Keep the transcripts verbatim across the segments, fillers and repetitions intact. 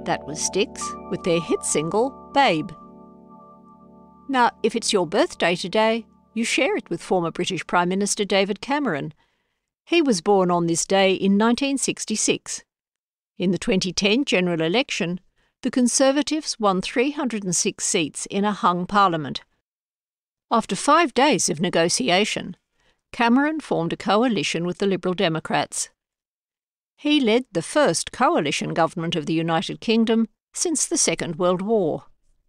That was Styx with their hit single, Babe. Now, if it's your birthday today, you share it with former British Prime Minister David Cameron. He was born on this day in nineteen sixty-six. In the twenty ten general election, the Conservatives won three hundred six seats in a hung parliament. After five days of negotiation, Cameron formed a coalition with the Liberal Democrats. He led the first coalition government of the United Kingdom since the Second World War.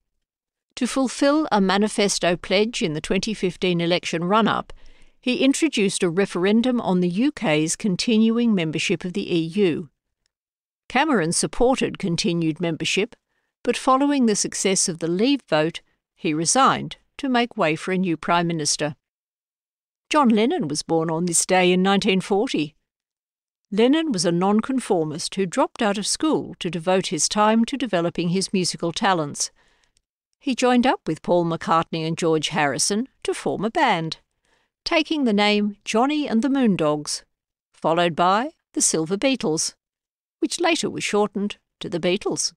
To fulfil a manifesto pledge in the twenty fifteen election run-up, he introduced a referendum on the U K's continuing membership of the E U. Cameron supported continued membership, but following the success of the Leave vote, he resigned to make way for a new Prime Minister. John Lennon was born on this day in nineteen forty. Lennon was a nonconformist who dropped out of school to devote his time to developing his musical talents. He joined up with Paul McCartney and George Harrison to form a band, taking the name Johnny and the Moondogs, followed by the Silver Beatles, which later was shortened to the Beatles.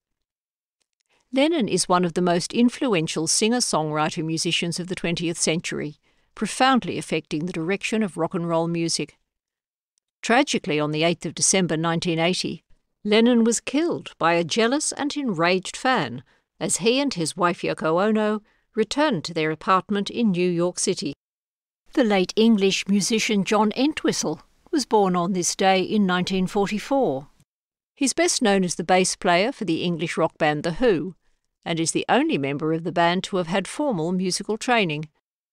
Lennon is one of the most influential singer-songwriter-musicians of the twentieth century, profoundly affecting the direction of rock and roll music. Tragically, on the eighth of December nineteen eighty, Lennon was killed by a jealous and enraged fan as he and his wife Yoko Ono returned to their apartment in New York City. The late English musician John Entwistle was born on this day in nineteen forty-four. He's best known as the bass player for the English rock band The Who, and is the only member of the band to have had formal musical training.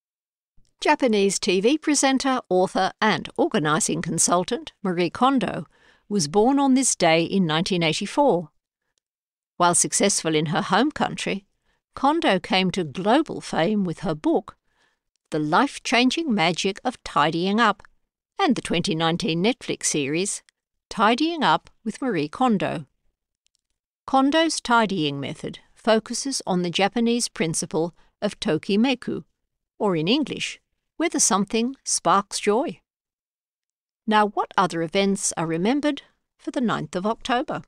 Japanese T V presenter, author and organising consultant Marie Kondo was born on this day in nineteen eighty-four. While successful in her home country, Kondo came to global fame with her book, The Life-Changing Magic of Tidying Up, and the twenty nineteen Netflix series, Tidying Up with Marie Kondo. Kondo's tidying method focuses on the Japanese principle of tokimeku, or in English, whether something sparks joy. Now, what other events are remembered for the ninth of October?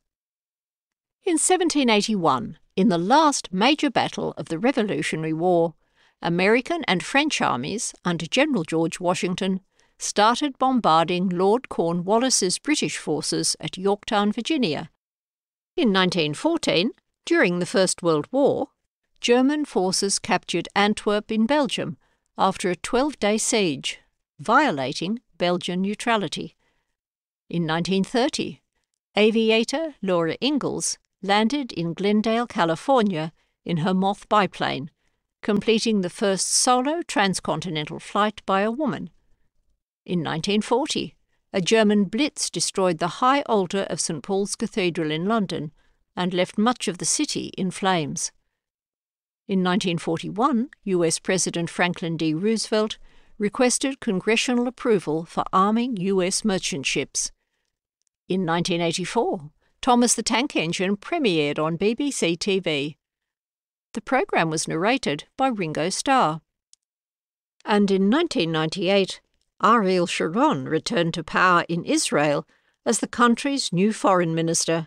In seventeen eighty-one, in the last major battle of the Revolutionary War, American and French armies, under General George Washington, started bombarding Lord Cornwallis's British forces at Yorktown, Virginia. In nineteen fourteen, during the First World War, German forces captured Antwerp in Belgium after a twelve-day siege, violating Belgian neutrality. In nineteen thirty, aviator Laura Ingalls landed in Glendale, California, in her Moth biplane, completing the first solo transcontinental flight by a woman. In nineteen forty, a German Blitz destroyed the high altar of Saint Paul's Cathedral in London and left much of the city in flames. In nineteen forty-one, U S President Franklin D. Roosevelt requested congressional approval for arming U S merchant ships. In nineteen eighty-four, Thomas the Tank Engine premiered on B B C T V. The programme was narrated by Ringo Starr. And in nineteen ninety-eight, Ariel Sharon returned to power in Israel as the country's new foreign minister.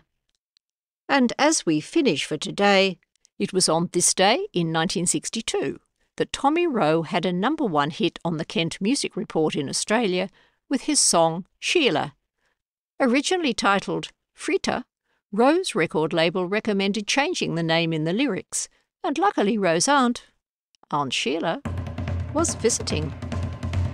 And as we finish for today, it was on this day in nineteen sixty-two that Tommy Rowe had a number one hit on the Kent Music Report in Australia with his song Sheila. Originally titled Frita, Rowe's record label recommended changing the name in the lyrics, and luckily Rowe's aunt, Aunt Sheila, was visiting.